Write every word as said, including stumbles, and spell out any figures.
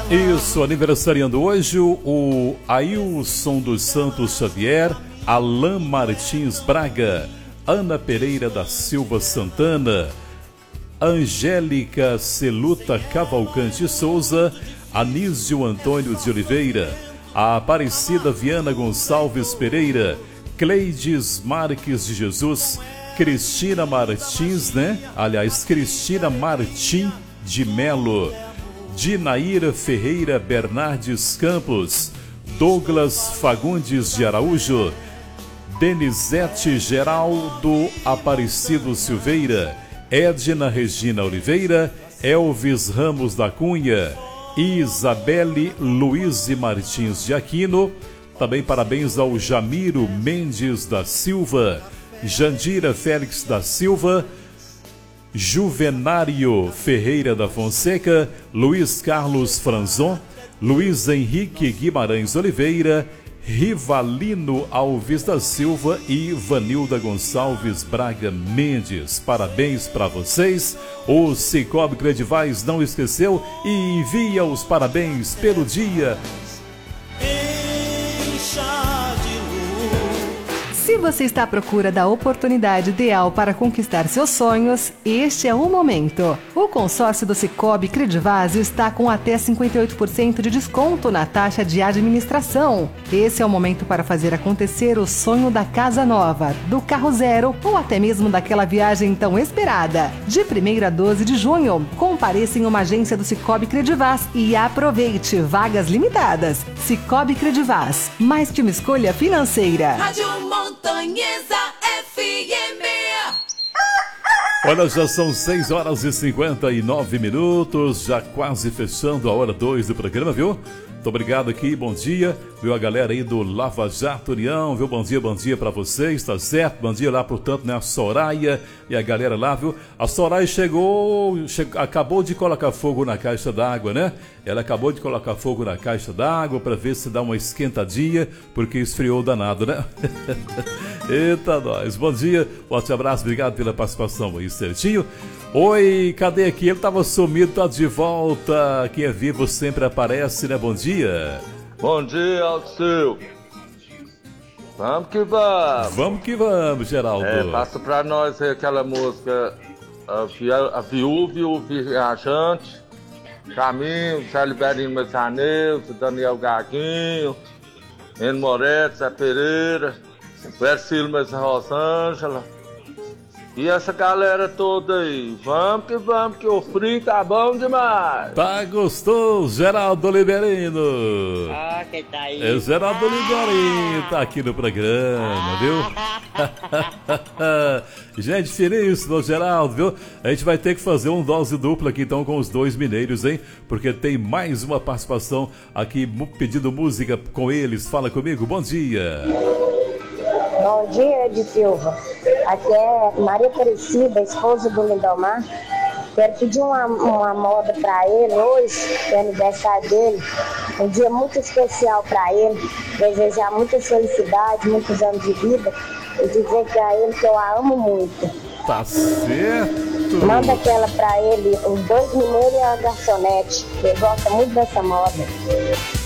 Isso, aniversariando hoje o Ailson dos Santos Xavier, Alain Martins Braga, Ana Pereira da Silva Santana, Angélica Celuta Cavalcante Souza, Anísio Antônio de Oliveira, a Aparecida Viana Gonçalves Pereira, Cleides Marques de Jesus, Cristina Martins, né? Aliás, Cristina Martim de Melo, Dinaíra Ferreira Bernardes Campos, Douglas Fagundes de Araújo, Denizete Geraldo Aparecido Silveira, Edna Regina Oliveira, Elvis Ramos da Cunha, Isabelle Luiz Martins de Aquino. Também parabéns ao Jamiro Mendes da Silva, Jandira Félix da Silva, Juvenário Ferreira da Fonseca, Luiz Carlos Franzon, Luiz Henrique Guimarães Oliveira, Rivalino Alves da Silva e Vanilda Gonçalves Braga Mendes. Parabéns para vocês. O Cicobi Credivais não esqueceu e envia os parabéns pelo dia. Se você está à procura da oportunidade ideal para conquistar seus sonhos, este é o momento. O consórcio do Cicobi Credivaz está com até cinquenta e oito por cento de desconto na taxa de administração. Esse é o momento para fazer acontecer o sonho da casa nova, do carro zero ou até mesmo daquela viagem tão esperada. De primeiro a doze de junho, compareça em uma agência do Cicobi Credivaz e aproveite vagas limitadas. Cicobi Credivaz, mais que uma escolha financeira. Rádio Montanhesa F M. Olha, já são seis horas e cinquenta e nove minutos, já quase fechando a hora dois do programa, viu? Muito obrigado aqui, bom dia, viu, a galera aí do Lava Jato União, viu, bom dia, bom dia pra vocês, tá certo? Bom dia lá, portanto, né, a Soraya e a galera lá, viu? A Soraya chegou, che... acabou de colocar fogo na caixa d'água, né? Ela acabou de colocar fogo na caixa d'água pra ver se dá uma esquentadinha, porque esfriou danado, né? Eita, nós, bom dia, forte abraço, obrigado pela participação aí, certinho? Oi, cadê aqui? Ele tava sumido, tá de volta. Quem é vivo sempre aparece, né? Bom dia. Bom dia, Alceu. Vamos que vamos. Vamos que vamos, Geraldo. É, passa pra nós aí aquela música A, via, a Viúva e o Viajante. Caminho, Zé Liberino Mezaneuza, Daniel Gaguinho, Eno Moretti, Zé Pereira, Versilo Mesa Rosângela. E essa galera toda aí, vamos que vamos, que o frio tá bom demais. Tá gostoso, Geraldo Liberino. Ah, quem tá aí? É Geraldo ah. Liberino, tá aqui no programa, ah. viu? Gente, finíssimo, Geraldo, viu? A gente vai ter que fazer um dose dupla aqui então com os dois mineiros, hein? Porque tem mais uma participação aqui, pedindo música com eles. Fala comigo, bom dia. Bom dia, Ed Silva. Aqui é Maria Aparecida, esposa do Lindomar. Quero pedir uma, uma moda para ele hoje, que é aniversário dele. Um dia muito especial para ele. Desejar muita felicidade, muitos anos de vida. E dizer para ele que eu a amo muito. Tá certo. Manda aquela para ele, os dois mineiros e a garçonete. Ele gosta muito dessa moda.